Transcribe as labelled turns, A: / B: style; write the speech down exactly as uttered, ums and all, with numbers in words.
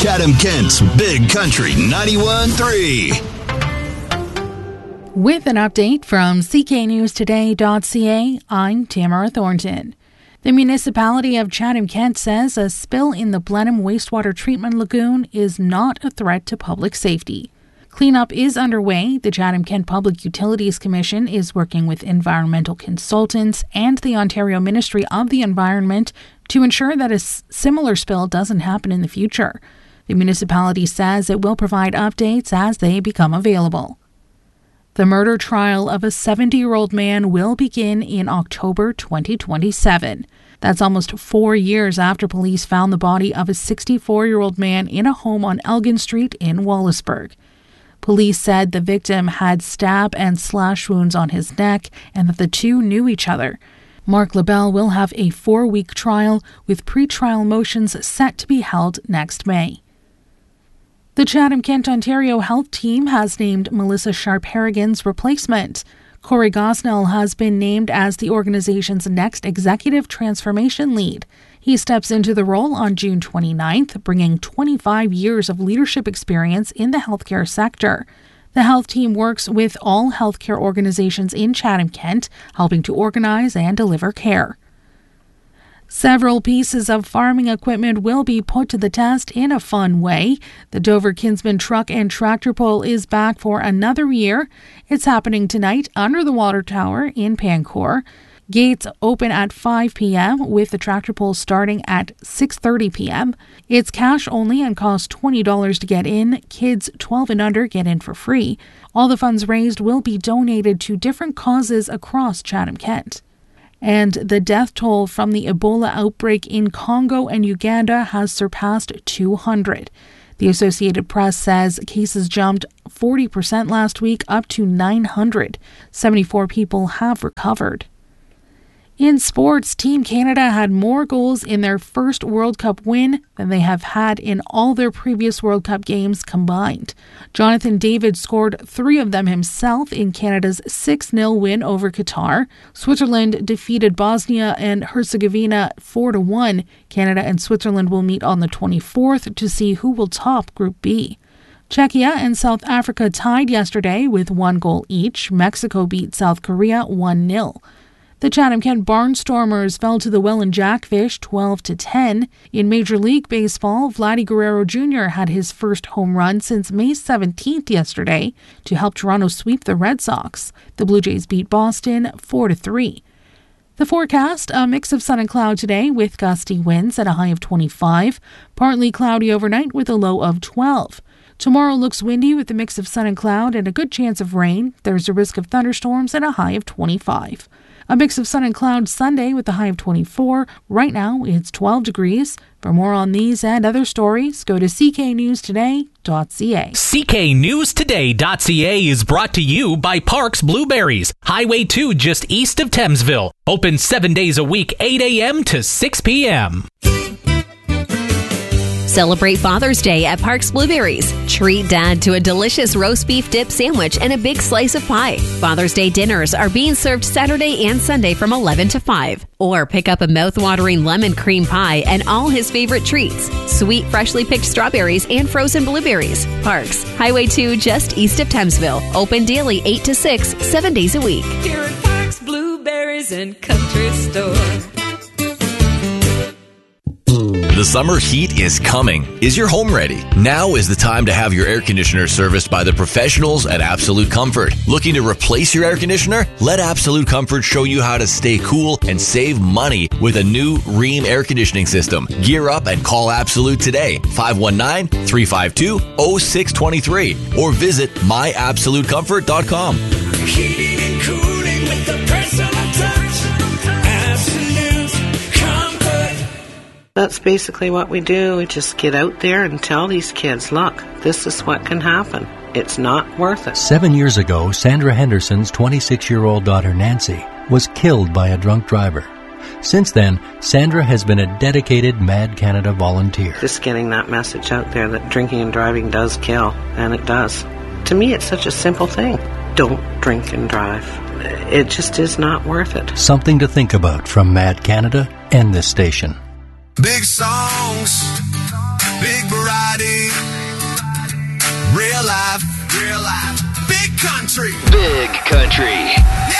A: Chatham-Kent's Big Country ninety-one point three.
B: With an update from C K News Today dot C A, I'm Tamara Thornton. The municipality of Chatham-Kent says a spill in the Blenheim wastewater treatment lagoon is not a threat to public safety. Cleanup is underway. The Chatham-Kent Public Utilities Commission is working with environmental consultants and the Ontario Ministry of the Environment to ensure that a similar spill doesn't happen in the future. The municipality says it will provide updates as they become available. The murder trial of a seventy-year-old man will begin in October twenty twenty-seven. That's almost four years after police found the body of a sixty-four-year-old man in a home on Elgin Street in Wallaceburg. Police said the victim had stab and slash wounds on his neck and that the two knew each other. Mark LaBelle will have a four-week trial with pre-trial motions set to be held next May. The Chatham-Kent Ontario Health Team has named Melissa Sharp-Harrigan's replacement. Corey Gosnell has been named as the organization's next executive transformation lead. He steps into the role on June twenty-ninth, bringing twenty-five years of leadership experience in the healthcare sector. The health team works with all healthcare organizations in Chatham-Kent, helping to organize and deliver care. Several pieces of farming equipment will be put to the test in a fun way. The Dover Kinsman truck and tractor pull is back for another year. It's happening tonight under the water tower in Pancourt. Gates open at five p.m. with the tractor pull starting at six thirty p.m. It's cash only and costs twenty dollars to get in. Kids twelve and under get in for free. All the funds raised will be donated to different causes across Chatham-Kent. And the death toll from the Ebola outbreak in Congo and Uganda has surpassed two hundred. The Associated Press says cases jumped forty percent last week, up to nine hundred. seventy-four people have recovered. In sports, Team Canada had more goals in their first World Cup win than they have had in all their previous World Cup games combined. Jonathan David scored three of them himself in Canada's six nil win over Qatar. Switzerland defeated Bosnia and Herzegovina four to one. Canada and Switzerland will meet on the twenty-fourth to see who will top Group B. Czechia and South Africa tied yesterday with one goal each. Mexico beat South Korea one nil. The Chatham-Kent Barnstormers fell to the Welland Jackfish twelve to ten. In Major League Baseball, Vladdy Guerrero Junior had his first home run since May seventeenth yesterday to help Toronto sweep the Red Sox. The Blue Jays beat Boston four to three. The forecast, a mix of sun and cloud today with gusty winds at a high of twenty-five. Partly cloudy overnight with a low of twelve. Tomorrow looks windy with a mix of sun and cloud and a good chance of rain. There's a risk of thunderstorms and a high of twenty-five. A mix of sun and cloud Sunday with a high of twenty-four. Right now, it's twelve degrees. For more on these and other stories, go to C K News Today dot C A.
C: C K News Today dot C A is brought to you by Parks Blueberries, Highway two just east of Thamesville. Open seven days a week, eight a.m. to six p.m.
D: Celebrate Father's Day at Parks Blueberries. Treat Dad to a delicious roast beef dip sandwich and a big slice of pie. Father's Day dinners are being served Saturday and Sunday from eleven to five. Or pick up a mouth-watering lemon cream pie and all his favorite treats. Sweet, freshly picked strawberries and frozen blueberries. Parks, Highway two just east of Thamesville. Open daily eight to six, seven days a week.
E: Here at Parks Blueberries and Country Store.
F: The summer heat is coming. Is your home ready? Now is the time to have your air conditioner serviced by the professionals at Absolute Comfort. Looking to replace your air conditioner? Let Absolute Comfort show you how to stay cool and save money with a new Rheem air conditioning system. Gear up and call Absolute today, five one nine, three five two, zero six two three, or visit my absolute comfort dot com.
E: Heating and cooling with the personal touch. Absolute Comfort.
G: That's basically what we do. We just get out there and tell these kids, look, this is what can happen. It's not worth it.
H: Seven years ago, Sandra Henderson's twenty-six-year-old daughter, Nancy, was killed by a drunk driver. Since then, Sandra has been a dedicated Mad Canada volunteer.
G: Just getting that message out there that drinking and driving does kill, and it does. To me, it's such a simple thing. Don't drink and drive. It just is not worth it.
H: Something to think about from Mad Canada and this station.
I: Big songs, big
A: variety. Real life, real life. Big country.
I: Big country.
A: Yeah.